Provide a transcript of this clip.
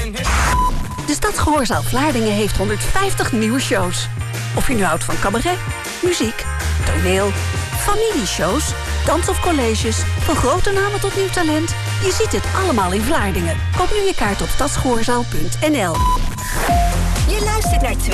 De Stadsgehoorzaal Vlaardingen heeft 150 nieuwe shows. Of je nu houdt van cabaret, muziek, toneel, familieshows, dans of colleges, van grote namen tot nieuw talent. Je ziet het allemaal in Vlaardingen. Koop nu je kaart op stadsgehoorzaal.nl. Je luistert naar